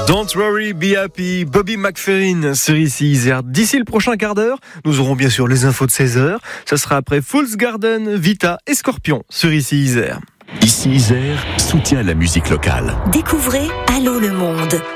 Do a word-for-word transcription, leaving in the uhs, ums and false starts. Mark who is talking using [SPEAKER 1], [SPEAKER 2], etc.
[SPEAKER 1] Don't worry, be happy, Bobby McFerrin sur ici Isère. D'ici le prochain quart d'heure, nous aurons bien sûr les infos de seize heures. Ça sera après Fool's Garden, Vita et Scorpion sur ici Isère.
[SPEAKER 2] Ici Isère soutient la musique locale.
[SPEAKER 3] Découvrez Allô le monde.